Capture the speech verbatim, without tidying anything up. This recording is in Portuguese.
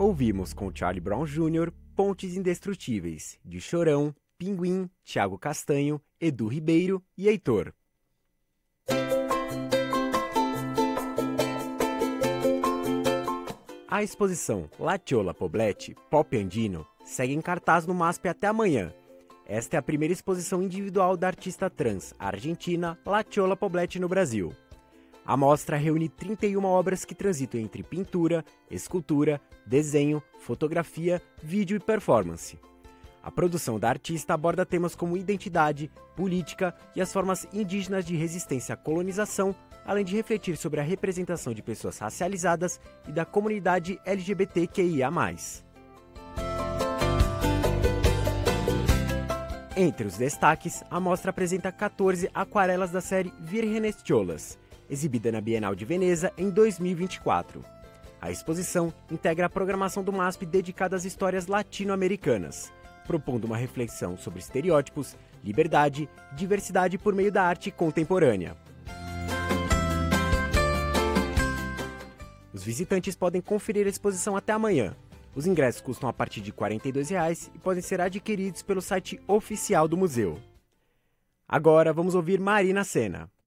ouvimos com Charlie Brown Júnior Pontes Indestrutíveis, de Chorão, Pinguim, Thiago Castanho, Edu Ribeiro e Heitor. A exposição La Chiola Poblete, Pop Andino, segue em cartaz no MASP até amanhã. Esta é a primeira exposição individual da artista trans argentina La Chiola Poblete no Brasil. A mostra reúne trinta e uma obras que transitam entre pintura, escultura, desenho, fotografia, vídeo e performance. A produção da artista aborda temas como identidade, política e as formas indígenas de resistência à colonização, além de refletir sobre a representação de pessoas racializadas e da comunidade L G B T Q I A mais. Entre os destaques, a mostra apresenta quatorze aquarelas da série Vírgenes Cholas, exibida na Bienal de Veneza em dois mil e vinte e quatro. A exposição integra a programação do MASP dedicada às histórias latino-americanas, propondo uma reflexão sobre estereótipos, liberdade e diversidade por meio da arte contemporânea. Os visitantes podem conferir a exposição até amanhã. Os ingressos custam a partir de quarenta e dois reais e podem ser adquiridos pelo site oficial do museu. Agora vamos ouvir Marina Sena.